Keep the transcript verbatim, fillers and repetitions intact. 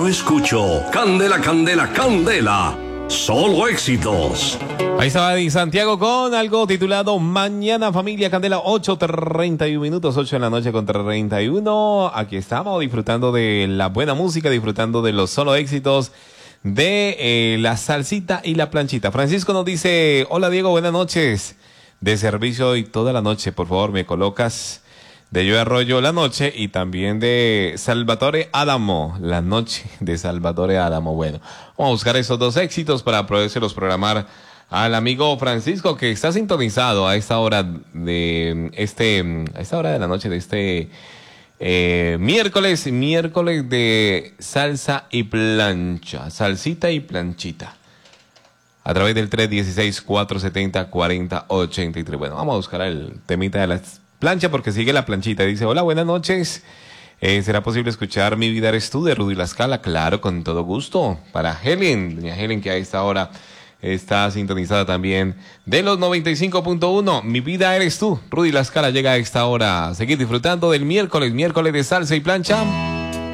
yo escucho Candela, Candela, Candela. Solo éxitos. Ahí estaba Eddie Santiago con algo titulado Mañana Familia Candela, ocho treinta y uno minutos, ocho de la noche con treinta y uno. Aquí estamos disfrutando de la buena música, disfrutando de los solo éxitos de eh, la salsita y la planchita. Francisco nos dice, hola Diego, buenas noches. De servicio hoy toda la noche, por favor, me colocas de Yo Arroyo La Noche y también de Salvatore Adamo, La Noche de Salvatore Adamo. Bueno, vamos a buscar esos dos éxitos para podérselos programar al amigo Francisco, que está sintonizado a esta hora de este, a esta hora de la noche de este eh, miércoles, miércoles de salsa y plancha, salsita y planchita. A través del tres uno seis, cuatro siete cero, cuatro cero ocho tres. Bueno, vamos a buscar el temita de las plancha porque sigue la planchita. Dice, hola, buenas noches. Eh, ¿Será posible escuchar Mi Vida Eres Tú de Rudy La Scala? Claro, con todo gusto. Para Helen, doña Helen, que a esta hora está sintonizada también de los noventa y cinco punto uno. Mi Vida Eres Tú. Rudy La Scala llega a esta hora a seguir disfrutando del miércoles, miércoles de salsa y plancha.